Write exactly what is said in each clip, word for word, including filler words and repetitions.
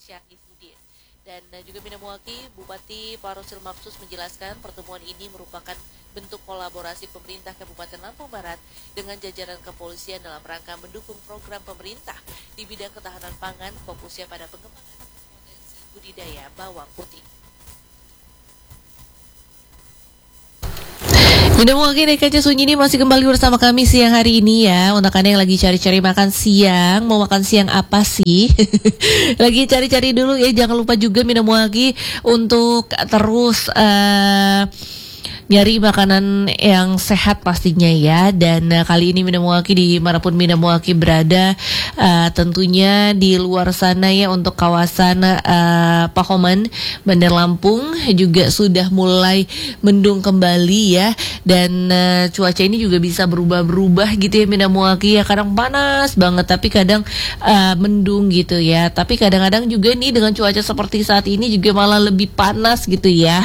Syahifudin. Dan uh, juga Bina Muaki, Bupati Parosil Mapsus menjelaskan pertemuan ini merupakan bentuk kolaborasi pemerintah Kabupaten Lampung Barat dengan jajaran kepolisian dalam rangka mendukung program pemerintah di bidang ketahanan pangan, fokusnya pada pengembangan potensi budidaya bawang putih. Bina Muaki dari Kaca Sunyi ini masih kembali bersama kami siang hari ini ya. Untuk Anda yang lagi cari-cari makan siang, mau makan siang apa sih? Lagi cari-cari dulu ya. Jangan lupa juga Bina Muaki untuk terus uh, nyari makanan yang sehat pastinya ya. Dan uh, kali ini Bina Muaki dimanapun Bina Muaki berada, uh, tentunya di luar sana ya, untuk kawasan uh, Pahoman, Bandar Lampung juga sudah mulai mendung kembali ya. Dan uh, cuaca ini juga bisa berubah-berubah gitu ya Bina Muaki ya. Kadang panas banget tapi kadang uh, mendung gitu ya. Tapi kadang-kadang juga nih dengan cuaca seperti saat ini juga malah lebih panas gitu ya.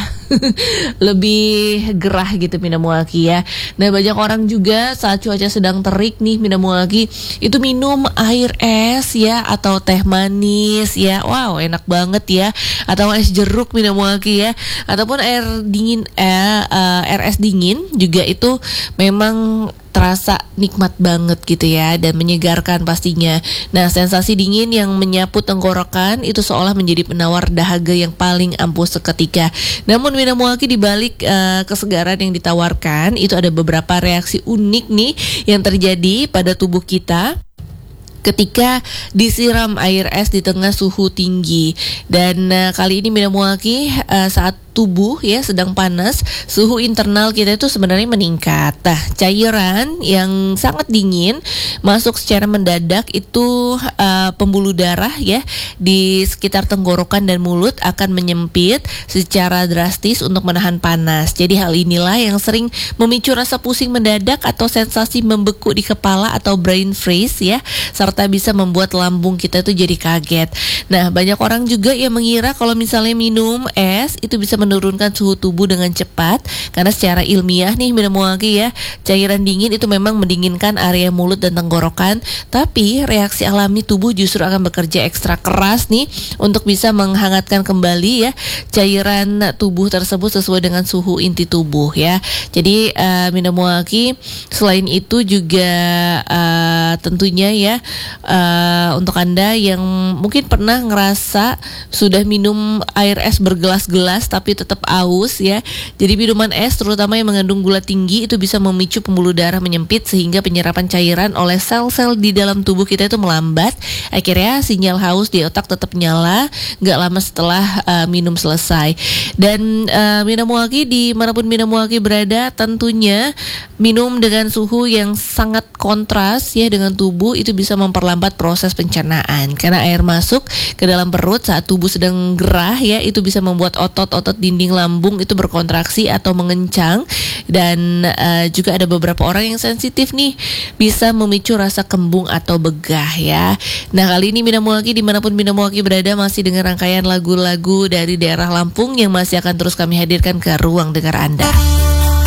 Lebih gerah gitu Bina Muaki ya. Nah, banyak orang juga saat cuaca sedang terik nih Bina Muaki itu minum air es ya, atau teh manis ya. Wow, enak banget ya. Atau es jeruk Bina Muaki ya. Ataupun air dingin eh, uh, air es dingin juga itu memang terasa nikmat banget gitu ya, dan menyegarkan pastinya. Nah, sensasi dingin yang menyapu tenggorokan itu seolah menjadi penawar dahaga yang paling ampuh seketika. Namun Bina Muaki di balik uh, kesegaran yang ditawarkan itu ada beberapa reaksi unik nih yang terjadi pada tubuh kita ketika disiram air es di tengah suhu tinggi. Dan uh, kali ini Bina Muaki uh, saat tubuh ya sedang panas, suhu internal kita itu sebenarnya meningkat. Nah, cairan yang sangat dingin masuk secara mendadak itu uh, pembuluh darah ya di sekitar tenggorokan dan mulut akan menyempit secara drastis untuk menahan panas. Jadi hal inilah yang sering memicu rasa pusing mendadak atau sensasi membeku di kepala atau brain freeze ya, serta bisa membuat lambung kita tuh jadi kaget. Nah, banyak orang juga yang mengira kalau misalnya minum es itu bisa menurunkan suhu tubuh dengan cepat, karena secara ilmiah nih Bina Muaki ya, cairan dingin itu memang mendinginkan area mulut dan tenggorokan, tapi reaksi alami tubuh justru akan bekerja ekstra keras nih untuk bisa menghangatkan kembali ya cairan tubuh tersebut sesuai dengan suhu inti tubuh ya. Jadi uh, Bina Muaki selain itu juga uh, tentunya ya uh, untuk Anda yang mungkin pernah ngerasa sudah minum air es bergelas-gelas tapi tetap aus ya. Jadi minuman es terutama yang mengandung gula tinggi itu bisa memicu pembuluh darah menyempit sehingga penyerapan cairan oleh sel-sel di dalam tubuh kita itu melambat. Akhirnya sinyal haus di otak tetap nyala nggak lama setelah uh, minum selesai. Dan uh, Bina Muaki dimanapun Bina Muaki berada, tentunya minum dengan suhu yang sangat kontras ya dengan tubuh itu bisa memperlambat proses pencernaan, karena air masuk ke dalam perut saat tubuh sedang gerah ya, itu bisa membuat otot-otot dinding lambung itu berkontraksi atau mengencang. Dan uh, juga ada beberapa orang yang sensitif nih, bisa memicu rasa kembung atau begah ya. Nah, kali ini Bina Muaki dimanapun Bina Muaki berada masih dengan rangkaian lagu-lagu dari daerah Lampung yang masih akan terus kami hadirkan ke ruang dengar Anda.